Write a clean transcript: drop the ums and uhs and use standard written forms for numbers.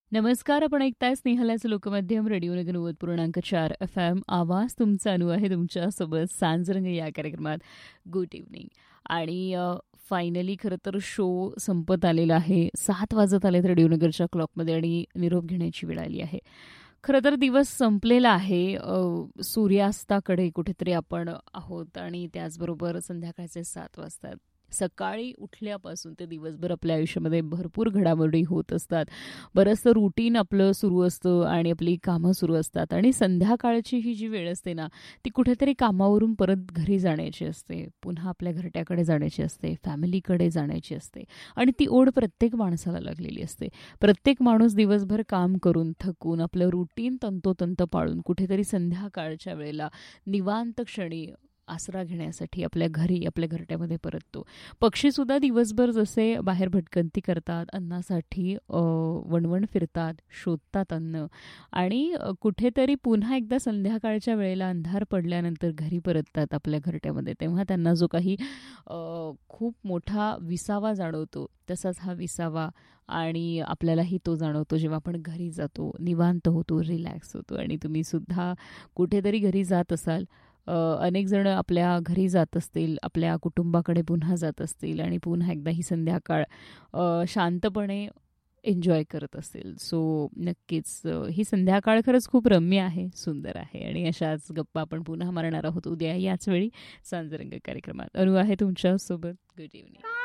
नमस्कार. आपण ऐकताय स्नेहलाचं लोकमाध्यम रेडिओ नगर 90.4 FM. आवाज तुमचा अनु आहे तुमच्यासोबत सांजरंग या कार्यक्रमात. Good evening. आणि फायनली खरं तर शो संपत आलेला आहे. 7 वाजत आलेत रेडिओ नगरच्या क्लॉकमध्ये आणि निरोप घेण्याची वेळ आली आहे. खरं तर दिवस संपलेला आहे. सूर्यास्ताकडे कुठेतरी आपण आहोत आणि त्याचबरोबर संध्याकाळचे 7 वाजतात. सकाळी उठल्यापासून ते दिवसभर आपल्या आयुष्यामध्ये भरपूर घडामोडी होत असतात. बरंचसं रुटीन आपलं सुरू असतं आणि आपली कामं सुरू असतात आणि संध्याकाळची ही जी वेळ असते ना, ती कुठेतरी कामावरून परत घरी जाण्याची असते. पुन्हा आपल्या घरट्याकडे जाण्याची असते, फॅमिलीकडे जाण्याची असते आणि ती ओढ प्रत्येक माणसाला लागलेली असते. प्रत्येक माणूस दिवसभर काम करून थकून आपलं रुटीन तंतोतंत पाळून कुठेतरी संध्याकाळच्या वेळेला निवांत क्षणी आसरा घेण्यासाठी आपल्या घरी, आपल्या घरट्यामध्ये परततो. पक्षीसुद्धा दिवसभर जसे बाहेर भटकंती करतात, अन्नासाठी वणवण फिरतात, शोधतात अन्न आणि कुठेतरी पुन्हा एकदा संध्याकाळच्या वेळेला अंधार पडल्यानंतर घरी परततात आपल्या घरट्यामध्ये. तेव्हा त्यांना जो काही खूप मोठा विसावा जाणवतो, तसाच हा विसावा आणि आपल्यालाही तो जाणवतो जेव्हा आपण घरी जातो, निवांत होतो, रिलॅक्स होतो. आणि तुम्हीसुद्धा कुठेतरी घरी जात असाल. अनेक जण आपल्या घरी जात असतील, आपल्या कुटुंबाकडे पुन्हा जात असतील आणि पुन्हा एकदा ही संध्याकाळ शांतपणे एन्जॉय करत असतील. सो नक्कीच ही संध्याकाळ खरंच खूप रम्य आहे, सुंदर आहे आणि अशाच गप्पा आपण पुन्हा मारणार आहोत उद्या याच वेळी सांजरंग कार्यक्रमात. अनु आहे तुमच्यासोबत. Good evening.